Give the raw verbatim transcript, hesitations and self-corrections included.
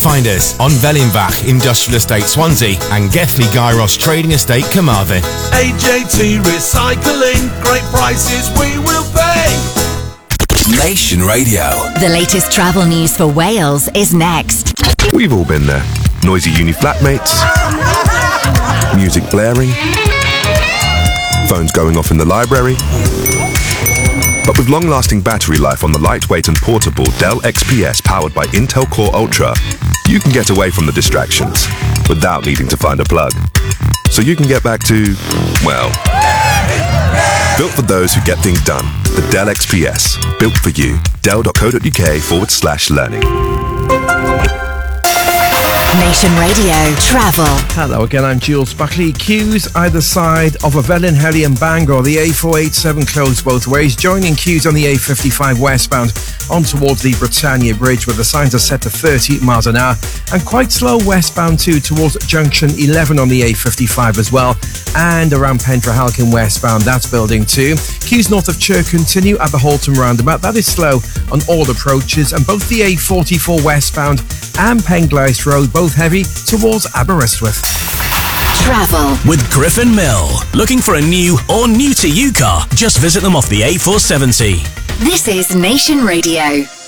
Find us on Vellinbach Industrial Estate Swansea and Gethley Gyros Trading Estate Carmarthen. A J T Recycling, great prices we will pay. Nation Radio. The latest travel news for Wales is next. We've all been there. Noisy uni flatmates, music blaring, phones going off in the library. But with long-lasting battery life on the lightweight and portable Dell X P S powered by Intel Core Ultra, you can get away from the distractions without needing to find a plug. So you can get back to, well, built for those who get things done. The Dell X P S. Built for you. Dell.co.uk forward slash learning. Nation Radio Travel. Hello again, I'm Jules Buckley. Queues either side of a Velin, Helly and Bangor. The A four eighty-seven closed both ways. Joining queues on the A fifty-five westbound on towards the Britannia Bridge, where the signs are set to thirty miles an hour. And quite slow westbound too towards junction eleven on the A fifty-five as well. And around Pentrahalkin westbound, that's building too. Queues north of Chirk continue at the Halton roundabout. That is slow on all approaches. And both the A forty-four westbound and Pengleist Road, both heavy towards Aberystwyth. Travel with Griffin Mill. Looking for a new or new to you car? Just visit them off the A four seventy. This is Nation Radio.